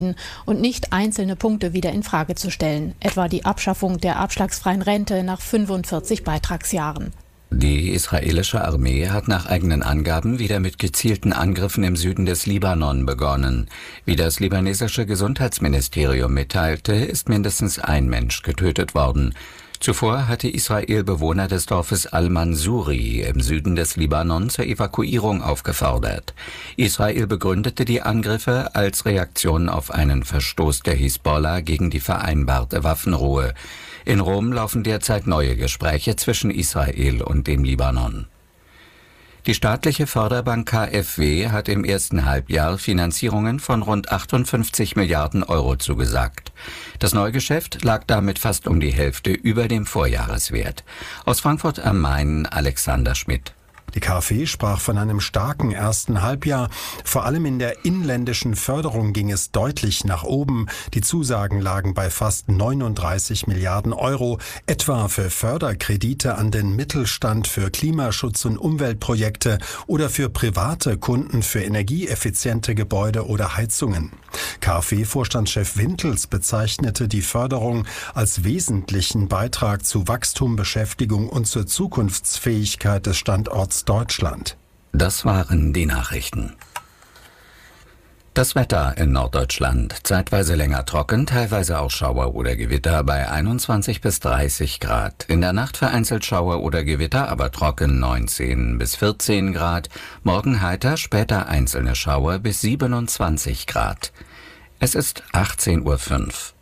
und nicht einzelne Punkte wieder in Frage zu stellen, etwa die Abschaffung der abschlagsfreien Rente nach 45 Beitragsjahren. Die israelische Armee hat nach eigenen Angaben wieder mit gezielten Angriffen im Süden des Libanon begonnen. Wie das libanesische Gesundheitsministerium mitteilte, ist mindestens ein Mensch getötet worden. Zuvor hatte Israel Bewohner des Dorfes Al-Mansuri im Süden des Libanon zur Evakuierung aufgefordert. Israel begründete die Angriffe als Reaktion auf einen Verstoß der Hisbollah gegen die vereinbarte Waffenruhe. In Rom laufen derzeit neue Gespräche zwischen Israel und dem Libanon. Die staatliche Förderbank KfW hat im ersten Halbjahr Finanzierungen von rund 58 Milliarden Euro zugesagt. Das Neugeschäft lag damit fast um die Hälfte über dem Vorjahreswert. Aus Frankfurt am Main Alexander Schmidt. Die KfW sprach von einem starken ersten Halbjahr. Vor allem in der inländischen Förderung ging es deutlich nach oben. Die Zusagen lagen bei fast 39 Milliarden Euro, etwa für Förderkredite an den Mittelstand, für Klimaschutz- und Umweltprojekte oder für private Kunden für energieeffiziente Gebäude oder Heizungen. KfW-Vorstandschef Wintels bezeichnete die Förderung als wesentlichen Beitrag zu Wachstum, Beschäftigung und zur Zukunftsfähigkeit des Standorts Deutschland. Das waren die Nachrichten. Das Wetter in Norddeutschland. Zeitweise länger trocken, teilweise auch Schauer oder Gewitter bei 21 bis 30 Grad. In der Nacht vereinzelt Schauer oder Gewitter, aber trocken 19 bis 14 Grad. Morgen heiter, später einzelne Schauer bis 27 Grad. Es ist 18:05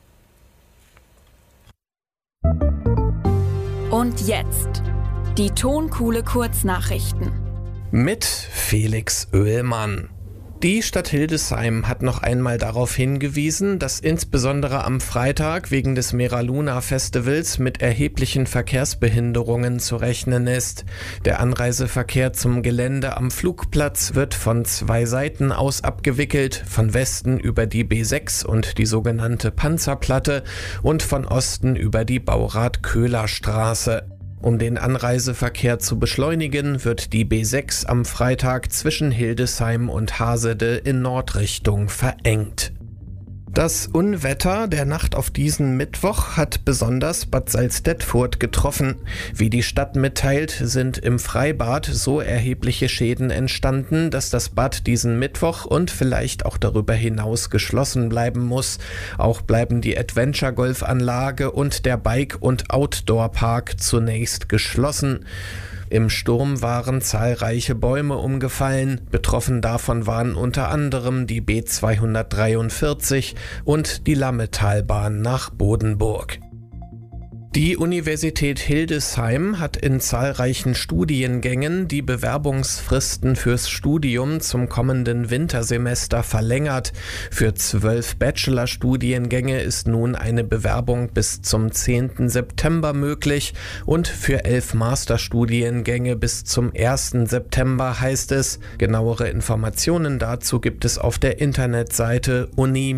Uhr. Und jetzt die Tonkuhle Kurznachrichten. Mit Felix Oehlmann. Die Stadt Hildesheim hat noch einmal darauf hingewiesen, dass insbesondere am Freitag wegen des Mera-Luna-Festivals mit erheblichen Verkehrsbehinderungen zu rechnen ist. Der Anreiseverkehr zum Gelände am Flugplatz wird von zwei Seiten aus abgewickelt, von Westen über die B6 und die sogenannte Panzerplatte und von Osten über die Baurath-Köhler-Straße. Um den Anreiseverkehr zu beschleunigen, wird die B6 am Freitag zwischen Hildesheim und Hasede in Nordrichtung verengt. Das Unwetter der Nacht auf diesen Mittwoch hat besonders Bad Salzdetfurt getroffen. Wie die Stadt mitteilt, sind im Freibad so erhebliche Schäden entstanden, dass das Bad diesen Mittwoch und vielleicht auch darüber hinaus geschlossen bleiben muss. Auch bleiben die Adventure-Golfanlage und der Bike- und Outdoor-Park zunächst geschlossen. Im Sturm waren zahlreiche Bäume umgefallen. Betroffen davon waren unter anderem die B243 und die Lammetalbahn nach Bodenburg. Die Universität Hildesheim hat in zahlreichen Studiengängen die Bewerbungsfristen fürs Studium zum kommenden Wintersemester verlängert. Für 12 Bachelorstudiengänge ist nun eine Bewerbung bis zum 10. September möglich und für 11 Masterstudiengänge bis zum 1. September heißt es. Genauere Informationen dazu gibt es auf der Internetseite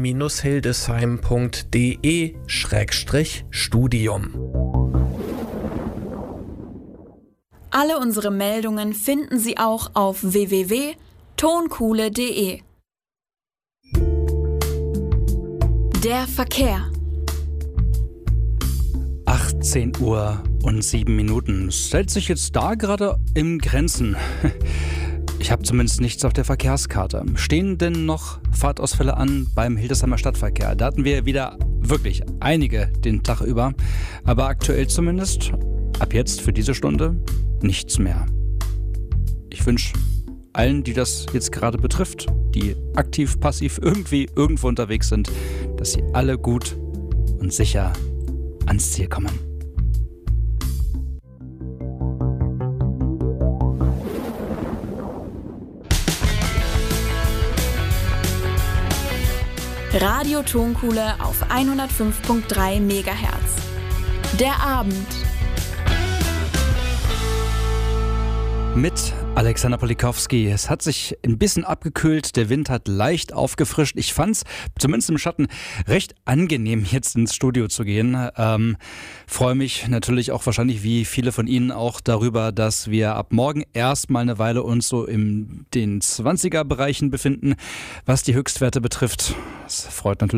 uni-hildesheim.de/Studium. Alle unsere Meldungen finden Sie auch auf www.tonkuhle.de. Der Verkehr. 18:07 Uhr. Es stellt sich jetzt da gerade in Grenzen. Ich habe zumindest nichts auf der Verkehrskarte. Stehen denn noch Fahrtausfälle an beim Hildesheimer Stadtverkehr? Da hatten wir wieder wirklich einige den Tag über. Aber aktuell zumindest, ab jetzt für diese Stunde, nichts mehr. Ich wünsche allen, die das jetzt gerade betrifft, die aktiv, passiv irgendwo unterwegs sind, dass sie alle gut und sicher ans Ziel kommen. Radio Tonkuhle auf 105.3 MHz. Der Abend. Mit Alexander Polikowski. Es hat sich ein bisschen abgekühlt, der Wind hat leicht aufgefrischt. Ich fand es, zumindest im Schatten, recht angenehm, jetzt ins Studio zu gehen. Freue mich natürlich auch wahrscheinlich, wie viele von Ihnen, auch darüber, dass wir ab morgen erstmal eine Weile uns so in den 20er-Bereichen befinden, was die Höchstwerte betrifft. Das freut natürlich